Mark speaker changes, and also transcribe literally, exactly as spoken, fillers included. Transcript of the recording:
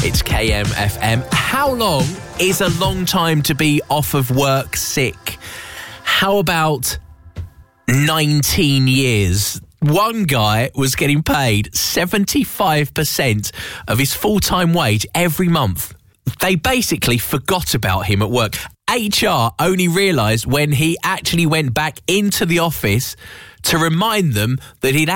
Speaker 1: It's K M F M. How long is a long time to be off of work sick? How about nineteen years? One guy was getting paid seventy-five percent of his full-time wage every month. They basically forgot about him at work. H R only realised when he actually went back into the office to remind them that he'd